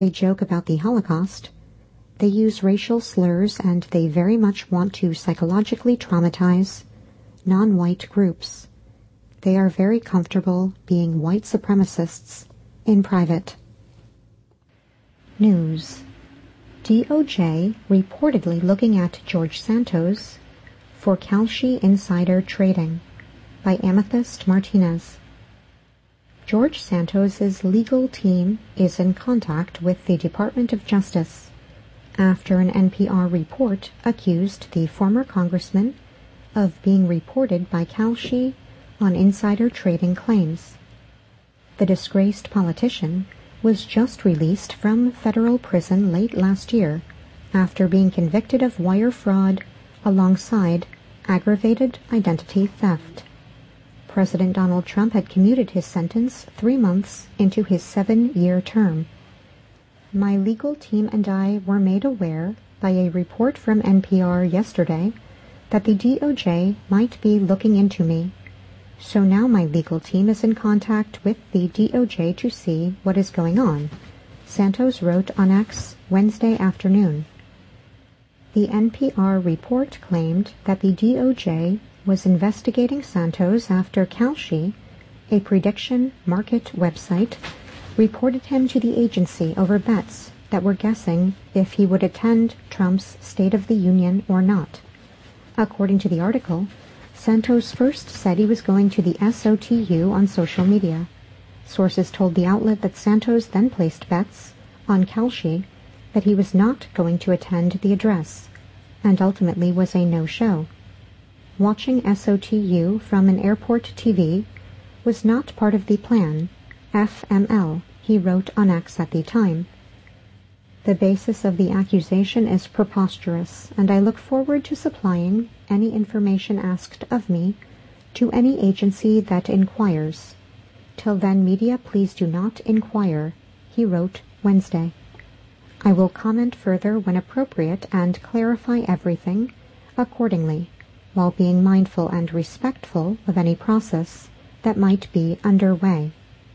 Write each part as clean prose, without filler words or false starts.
They joke about the Holocaust. They use racial slurs and they very much want to psychologically traumatize non-white groups. They are very comfortable being white supremacists in private. News. DOJ reportedly looking at George Santos for Kalshi insider trading by Amethyst Martinez. George Santos's legal team is in contact with the Department of Justice after an NPR report accused the former congressman of being reported by Kalshi on insider trading claims. The disgraced politician was just released from federal prison late last year after being convicted of wire fraud alongside aggravated identity theft. President Donald Trump had commuted his sentence 3 months into his 7-year term. My legal team and I were made aware by a report from NPR yesterday that the DOJ might be looking into me. So now my legal team is in contact with the DOJ to see what is going on, Santos wrote on X Wednesday afternoon. The NPR report claimed that the DOJ was investigating Santos after Kalshi, a prediction market website, reported him to the agency over bets that were guessing if he would attend Trump's State of the Union or not. According to the article, Santos first said he was going to the SOTU on social media. Sources told the outlet that Santos then placed bets on Kalshi that he was not going to attend the address, and ultimately was a no-show. Watching SOTU from an airport TV was not part of the plan, FML, he wrote on X at the time. The basis of the accusation is preposterous, and I look forward to supplying any information asked of me to any agency that inquires. Till then, media, please do not inquire, he wrote Wednesday. I will comment further when appropriate and clarify everything accordingly, while being mindful and respectful of any process that might be underway.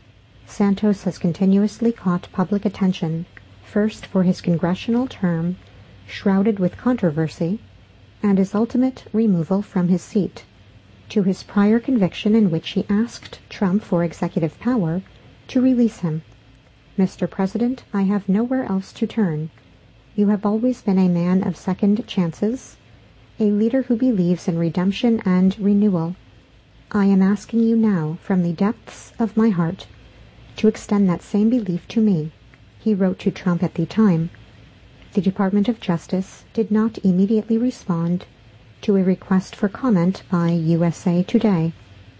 Santos has continuously caught public attention, first for his congressional term, shrouded with controversy, and his ultimate removal from his seat, to his prior conviction in which he asked Trump for executive power to release him. Mr. President, I have nowhere else to turn. You have always been a man of second chances, a leader who believes in redemption and renewal. I am asking you now, from the depths of my heart, to extend that same belief to me, he wrote to Trump at the time. The Department of Justice did not immediately respond to a request for comment by USA Today.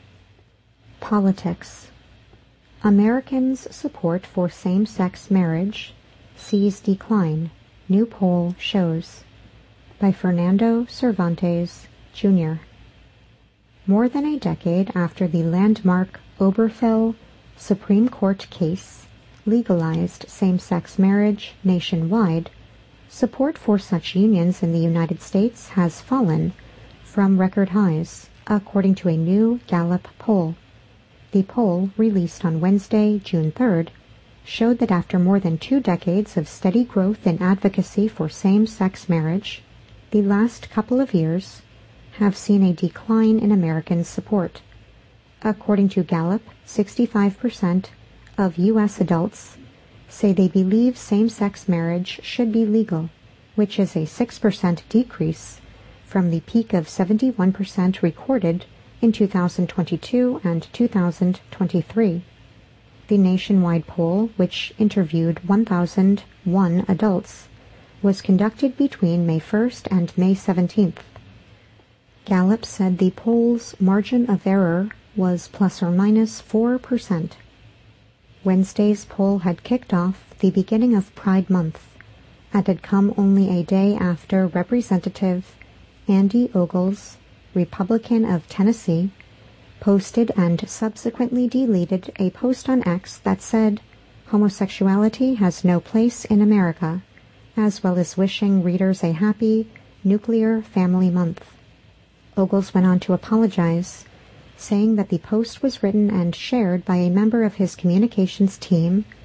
Politics. Americans' support for same-sex marriage sees decline, new poll shows, by Fernando Cervantes, Jr. More than a decade after the landmark Obergefell Supreme Court case legalized same-sex marriage nationwide, support for such unions in the United States has fallen from record highs, according to a new Gallup poll. The poll, released on Wednesday, June 3rd, showed that after more than 2 decades of steady growth in advocacy for same-sex marriage, the last couple of years have seen a decline in American support. According to Gallup, 65% of U.S. adults say they believe same-sex marriage should be legal, which is a 6% decrease from the peak of 71% recorded in 2022 and 2023. The nationwide poll, which interviewed 1,001 adults, was conducted between May 1st and May 17th. Gallup said the poll's margin of error was plus or minus 4%. Wednesday's poll had kicked off the beginning of Pride Month and had come only a day after Representative Andy Ogles, Republican of Tennessee, posted and subsequently deleted a post on X that said, "Homosexuality has no place in America," as well as wishing readers a happy Nuclear Family Month. Ogles went on to apologize, saying that the post was written and shared by a member of his communications team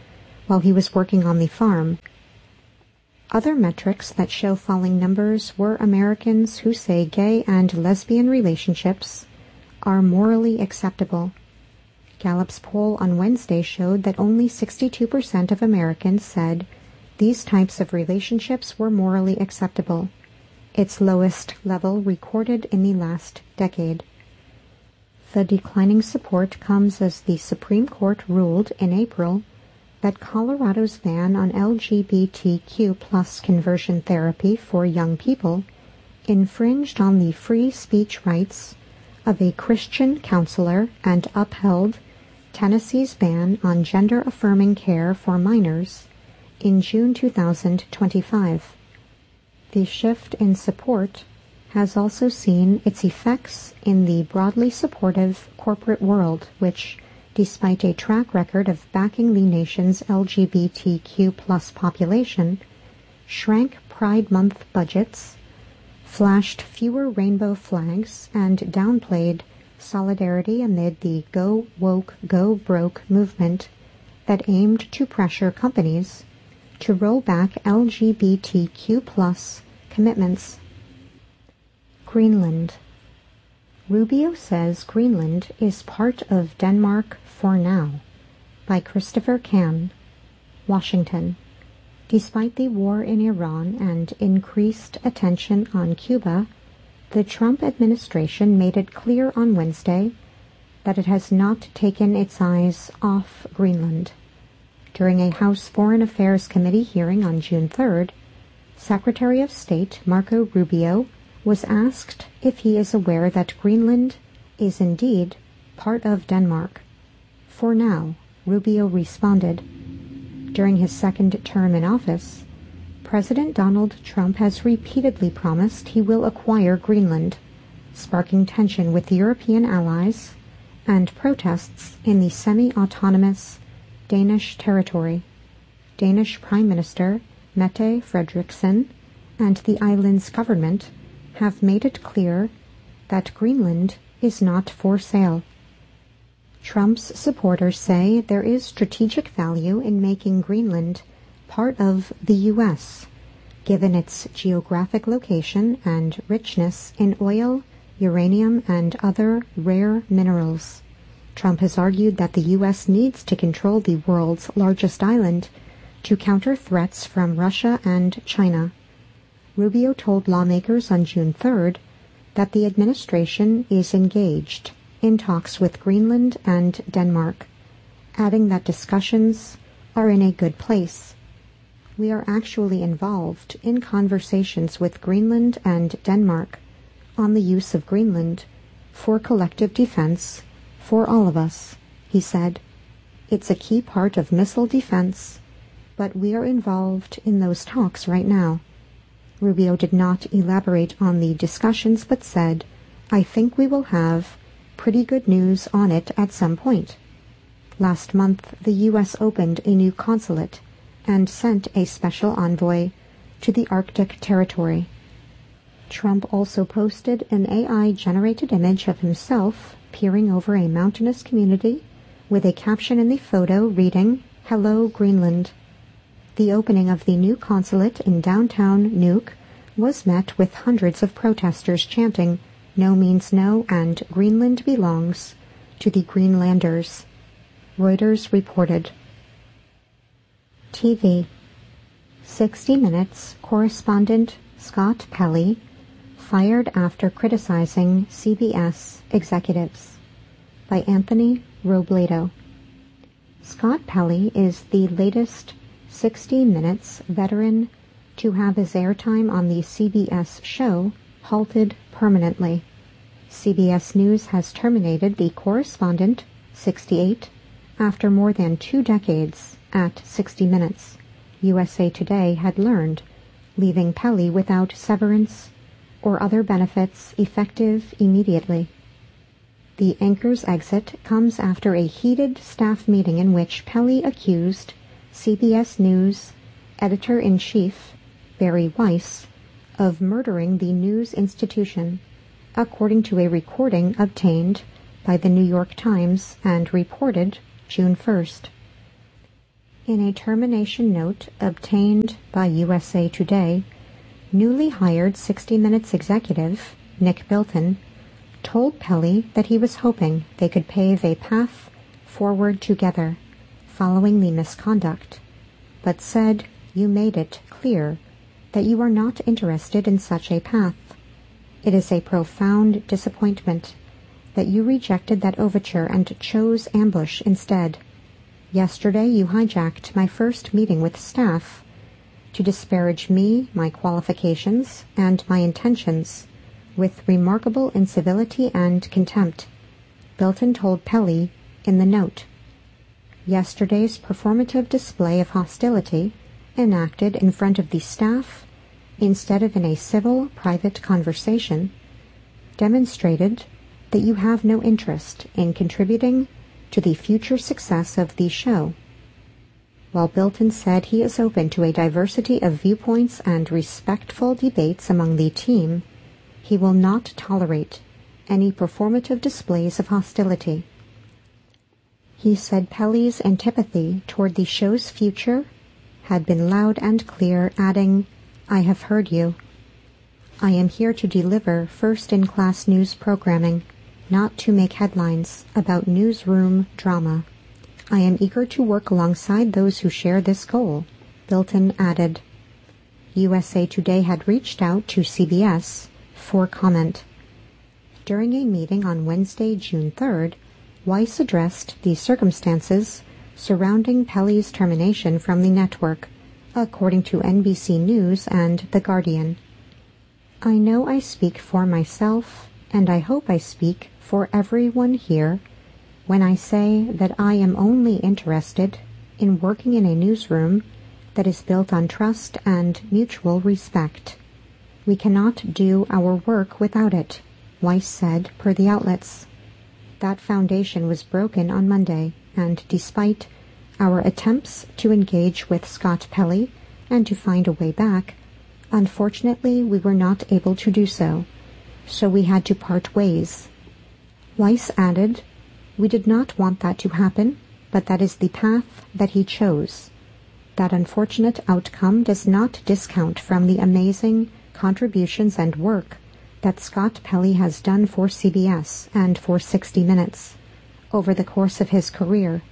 while he was working on the farm. Other metrics that show falling numbers were Americans who say gay and lesbian relationships are morally acceptable. Gallup's poll on Wednesday showed that only 62% of Americans said these types of relationships were morally acceptable, its lowest level recorded in the last decade. The declining support comes as the Supreme Court ruled in April that Colorado's ban on LGBTQ+ conversion therapy for young people infringed on the free speech rights of a Christian counselor and upheld Tennessee's ban on gender-affirming care for minors in June 2025. The shift in support has also seen its effects in the broadly supportive corporate world, which, despite a track record of backing the nation's LGBTQ+ population, shrank Pride Month budgets, flashed fewer rainbow flags, and downplayed solidarity amid the Go Woke, Go Broke movement that aimed to pressure companies to roll back LGBTQ+ commitments. Greenland. Rubio says Greenland is part of Denmark for now, by Christopher Cann, Washington. Despite the war in Iran and increased attention on Cuba, the Trump administration made it clear on Wednesday that it has not taken its eyes off Greenland. During a House Foreign Affairs Committee hearing on June 3rd, Secretary of State Marco Rubio was asked if he is aware that Greenland is indeed part of Denmark. For now, Rubio responded. During his second term in office, President Donald Trump has repeatedly promised he will acquire Greenland, sparking tension with European allies and protests in the semi-autonomous Danish territory. Danish Prime Minister Mette Frederiksen and the island's government have made it clear that Greenland is not for sale. Trump's supporters say there is strategic value in making Greenland part of the U.S., given its geographic location and richness in oil, uranium, and other rare minerals. Trump has argued that the U.S. needs to control the world's largest island to counter threats from Russia and China. Rubio told lawmakers on June 3rd that the administration is engaged in talks with Greenland and Denmark, adding that discussions are in a good place. We are actually involved in conversations with Greenland and Denmark on the use of Greenland for collective defense for all of us, he said. It's a key part of missile defense, but we are involved in those talks right now. Rubio did not elaborate on the discussions but said, I think we will have pretty good news on it at some point. Last month, the U.S. opened a new consulate and sent a special envoy to the Arctic territory. Trump also posted an AI-generated image of himself peering over a mountainous community with a caption in the photo reading, Hello, Greenland. The opening of the new consulate in downtown Nuuk was met with hundreds of protesters chanting, No means no and Greenland belongs to the Greenlanders. Reuters reported. TV. 60 Minutes correspondent Scott Pelley fired after criticizing CBS executives, by Anthony Robledo. Scott Pelley is the latest 60 Minutes veteran to have his airtime on the CBS show halted permanently. CBS News has terminated the correspondent, 68, after more than 2 decades at 60 Minutes, USA Today had learned, leaving Pelley without severance or other benefits effective immediately. The anchor's exit comes after a heated staff meeting in which Pelley accused CBS News editor-in-chief Barry Weiss of murdering the news institution, according to a recording obtained by the New York Times and reported June 1st. In a termination note obtained by USA Today, newly hired 60 Minutes executive Nick Bilton told Pelley that he was hoping they could pave a path forward together following the misconduct, but said you made it clear that you are not interested in such a path. It is a profound disappointment that you rejected that overture and chose ambush instead. Yesterday you hijacked my first meeting with staff to disparage me, my qualifications, and my intentions with remarkable incivility and contempt, Bilton told Pelley in the note. Yesterday's performative display of hostility, enacted in front of the staff instead of in a civil, private conversation, demonstrated that you have no interest in contributing to the future success of the show. While Bilton said he is open to a diversity of viewpoints and respectful debates among the team, he will not tolerate any performative displays of hostility. He said Pelley's antipathy toward the show's future had been loud and clear, adding, "I have heard you. I am here to deliver first-in-class news programming, not to make headlines about newsroom drama. I am eager to work alongside those who share this goal," Bilton added. USA Today had reached out to CBS for comment. During a meeting on Wednesday, June 3rd, Weiss addressed the circumstances surrounding Pelley's termination from the network, according to NBC News and The Guardian. "I know I speak for myself, and I hope I speak for everyone here when I say that I am only interested in working in a newsroom that is built on trust and mutual respect. We cannot do our work without it," Weiss said per the outlets. That foundation was broken on Monday, and despite our attempts to engage with Scott Pelley and to find a way back, unfortunately we were not able to do so we had to part ways. Weiss added, "We did not want that to happen, but that is the path that he chose. That unfortunate outcome does not discount from the amazing contributions and work that Scott Pelley has done for CBS and for 60 Minutes over the course of his career."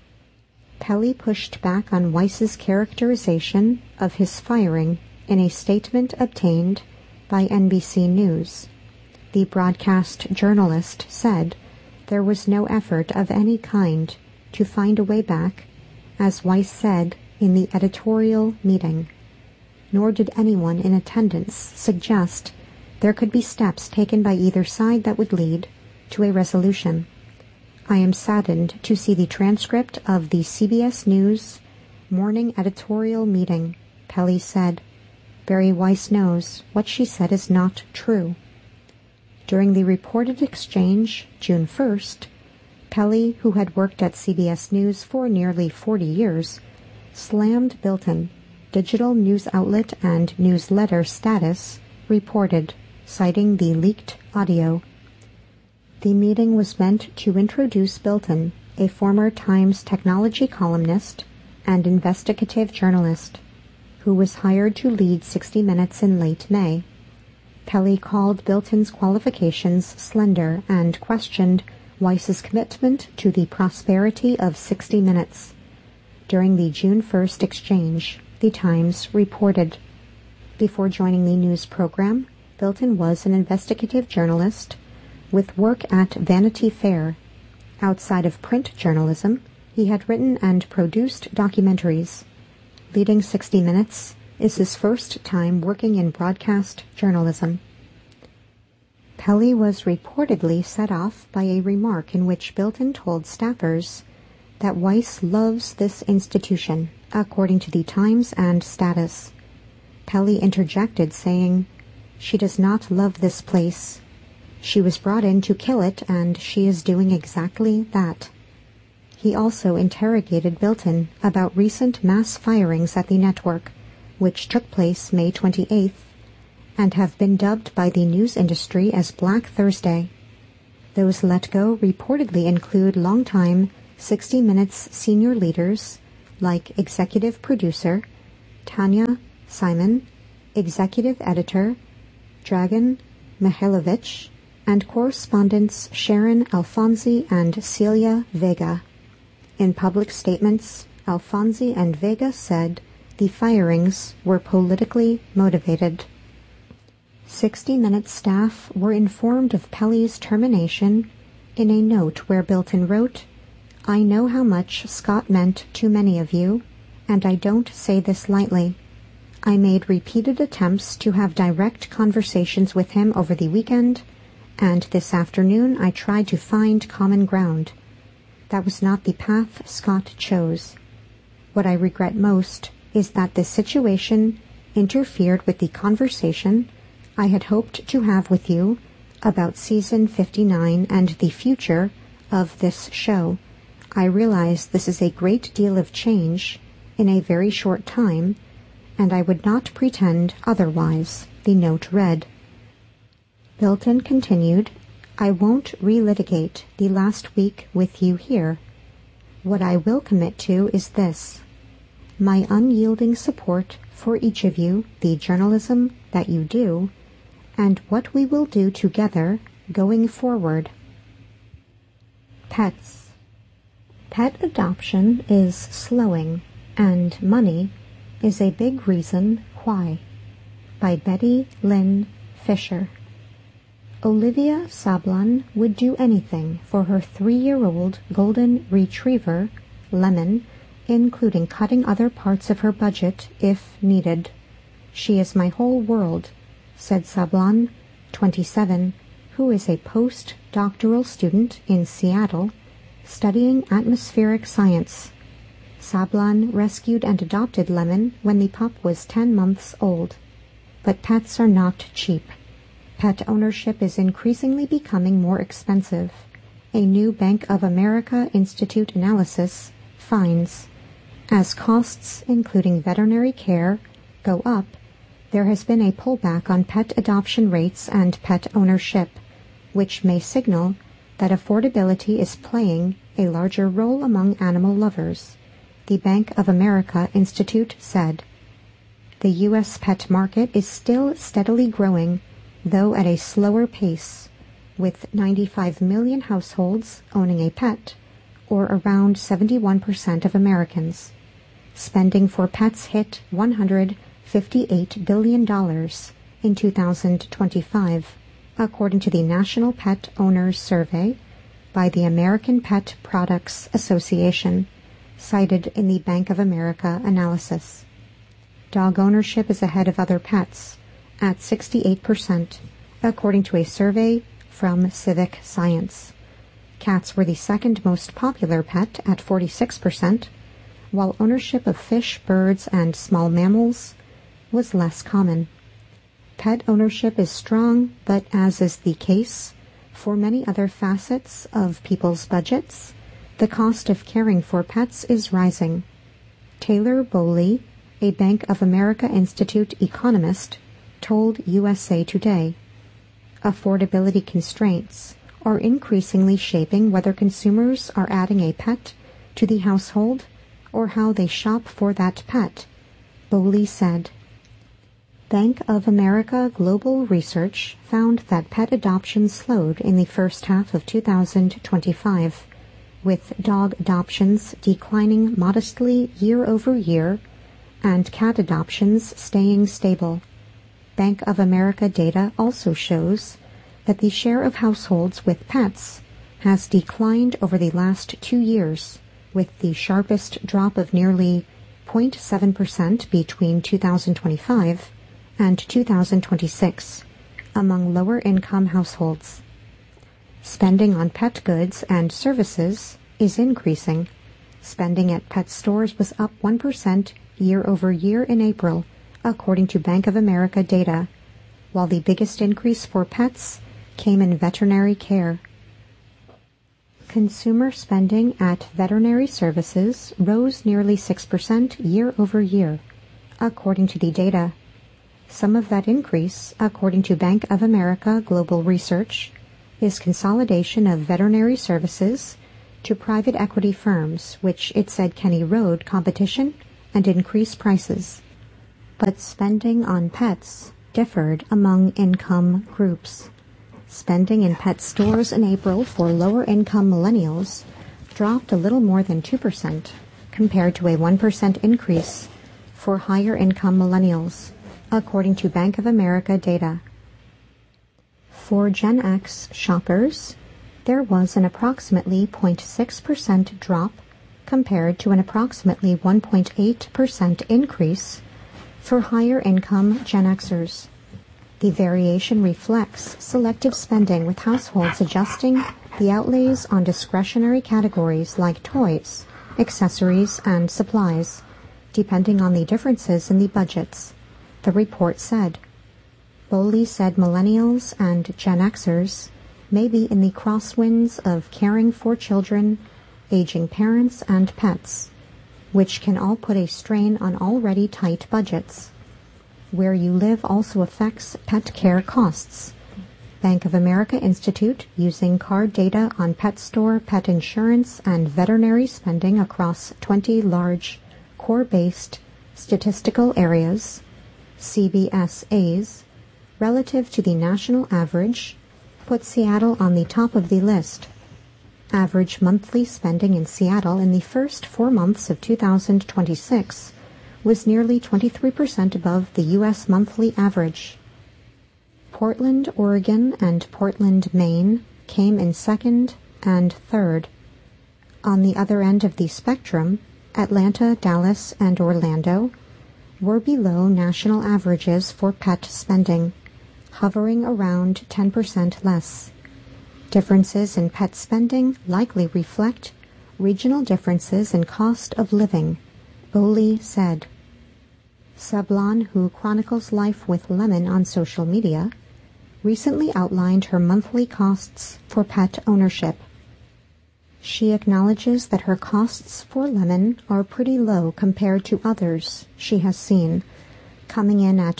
Pelley pushed back on Weiss's characterization of his firing in a statement obtained by NBC News. The broadcast journalist said there was no effort of any kind to find a way back, as Weiss said in the editorial meeting, nor did anyone in attendance suggest there could be steps taken by either side that would lead to a resolution. "I am saddened to see the transcript of the CBS News morning editorial meeting," Pelley said. "Barry Weiss knows what she said is not true." During the reported exchange, June 1st, Pelley, who had worked at CBS News for nearly 40 years, slammed Bilton, digital news outlet and newsletter status, reported, citing the leaked audio. The meeting was meant to introduce Bilton, a former Times technology columnist and investigative journalist, who was hired to lead 60 Minutes in late May. Pelley called Bilton's qualifications slender and questioned Weiss's commitment to the prosperity of 60 Minutes. During the June 1st exchange, the Times reported. Before joining the news program, Bilton was an investigative journalist with work at Vanity Fair. Outside of print journalism, he had written and produced documentaries. Leading 60 Minutes is his first time working in broadcast journalism. Pelley was reportedly set off by a remark in which Bilton told staffers that Weiss loves this institution, according to the Times and Status. Pelley interjected, saying, "She does not love this place. She was brought in to kill it, and she is doing exactly that." He also interrogated Bilton about recent mass firings at the network, which took place May 28th, and have been dubbed by the news industry as Black Thursday. Those let go reportedly include longtime 60 Minutes senior leaders like executive producer Tanya Simon, executive editor Dragan Mihailovich, and correspondents Sharon Alfonsi and Celia Vega. In public statements, Alfonsi and Vega said the firings were politically motivated. 60 Minutes staff were informed of Pelley's termination in a note where Bilton wrote, "I know how much Scott meant to many of you, and I don't say this lightly. I made repeated attempts to have direct conversations with him over the weekend, and this afternoon I tried to find common ground. That was not the path Scott chose. What I regret most is that this situation interfered with the conversation I had hoped to have with you about season 59 and the future of this show. I realize this is a great deal of change in a very short time, and I would not pretend otherwise," the note read. Bilton continued, "I won't relitigate the last week with you here. What I will commit to is this: my unyielding support for each of you, the journalism that you do, and what we will do together going forward." Pets. Pet adoption is slowing, and money is a big reason why. By Betty Lynn Fisher. Olivia Sablon would do anything for her 3-year-old golden retriever, Lemon, including cutting other parts of her budget if needed. "She is my whole world," said Sablon, 27, who is a post-doctoral student in Seattle studying atmospheric science. Sablon rescued and adopted Lemon when the pup was 10 months old. But pets are not cheap. Pet ownership is increasingly becoming more expensive. A new Bank of America Institute analysis finds, as costs, including veterinary care, go up, there has been a pullback on pet adoption rates and pet ownership, which may signal that affordability is playing a larger role among animal lovers, the Bank of America Institute said. The U.S. pet market is still steadily growing, though at a slower pace, with 95 million households owning a pet, or around 71% of Americans. Spending for pets hit $158 billion in 2025, according to the National Pet Owners Survey by the American Pet Products Association, cited in the Bank of America analysis. Dog ownership is ahead of other pets, at 68%, according to a survey from Civic Science. Cats were the second most popular pet at 46%, while ownership of fish, birds, and small mammals was less common. Pet ownership is strong, but as is the case for many other facets of people's budgets, the cost of caring for pets is rising. Taylor Bowley, a Bank of America Institute economist, told USA Today, affordability constraints are increasingly shaping whether consumers are adding a pet to the household or how they shop for that pet, Bowley said. Bank of America Global Research found that pet adoption slowed in the first half of 2025, with dog adoptions declining modestly year over year and cat adoptions staying stable. Bank of America data also shows that the share of households with pets has declined over the last 2 years, with the sharpest drop of nearly 0.7% between 2025 and 2026 among lower-income households. Spending on pet goods and services is increasing. Spending at pet stores was up 1% year over year in April, according to Bank of America data, while the biggest increase for pets came in veterinary care. Consumer spending at veterinary services rose nearly 6% year over year, according to the data. Some of that increase, according to Bank of America Global Research, is consolidation of veterinary services to private equity firms, which it said can erode competition and increase prices. But spending on pets differed among income groups. Spending in pet stores in April for lower-income millennials dropped a little more than 2%, compared to a 1% increase for higher-income millennials, according to Bank of America data. For Gen X shoppers, there was an approximately 0.6% drop compared to an approximately 1.8% increase for higher-income Gen Xers. The variation reflects selective spending, with households adjusting the outlays on discretionary categories like toys, accessories, and supplies, depending on the differences in the budgets, the report said. Bowley said millennials and Gen Xers may be in the crosswinds of caring for children, aging parents, and pets, which can all put a strain on already tight budgets. Where you live also affects pet care costs. Bank of America Institute, using card data on pet store, pet insurance, and veterinary spending across 20 large core-based statistical areas, CBSAs, relative to the national average, put Seattle on the top of the list. Average monthly spending in Seattle in the first 4 months of 2026 was nearly 23% above the U.S. monthly average. Portland, Oregon, and Portland, Maine came in second and third. On the other end of the spectrum, Atlanta, Dallas, and Orlando were below national averages for pet spending, hovering around 10% less. Differences in pet spending likely reflect regional differences in cost of living, Bowley said. Sablon, who chronicles life with Lemon on social media, recently outlined her monthly costs for pet ownership. She acknowledges that her costs for Lemon are pretty low compared to others she has seen, coming in at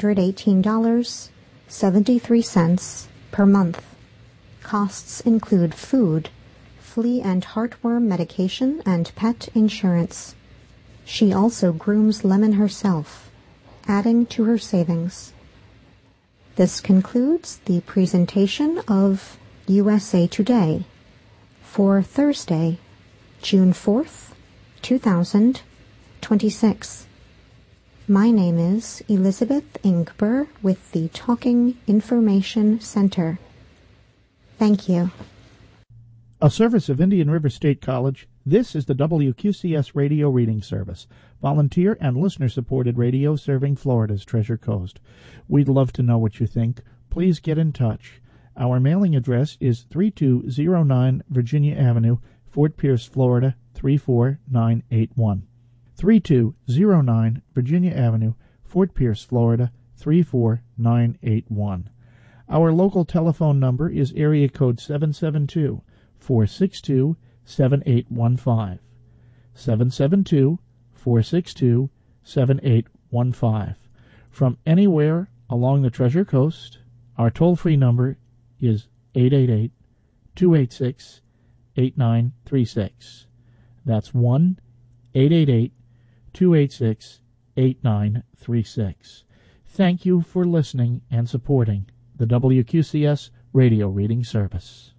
$118.73 per month. Costs include food, flea and heartworm medication, and pet insurance. She also grooms Lemon herself, adding to her savings. This concludes the presentation of USA Today for Thursday, June 4th, 2026. My name is Elizabeth Ingber with the Talking Information Center. Thank you. A service of Indian River State College, this is the WQCS Radio Reading Service, volunteer and listener-supported radio serving Florida's Treasure Coast. We'd love to know what you think. Please get in touch. Our mailing address is 3209 Virginia Avenue, Fort Pierce, Florida, 34981. 3209 Virginia Avenue, Fort Pierce, Florida, 34981. Our local telephone number is area code 772-462-7815. 772-462-7815. From anywhere along the Treasure Coast, our toll-free number is 888-286-8936. That's 1-888-286-8936. Thank you for listening and supporting the WQCS Radio Reading Service.